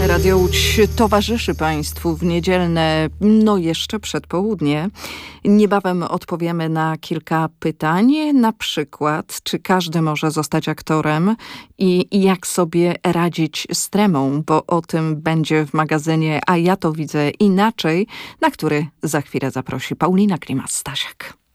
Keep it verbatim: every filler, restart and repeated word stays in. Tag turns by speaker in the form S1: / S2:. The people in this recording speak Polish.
S1: Radio Łódź towarzyszy Państwu w niedzielne, no jeszcze przedpołudnie. Niebawem odpowiemy na kilka pytań, na przykład, czy każdy może zostać aktorem i, i jak sobie radzić z tremą, bo o tym będzie w magazynie A ja to widzę inaczej, na który za chwilę zaprosi Paulina Klimas-Stasiak.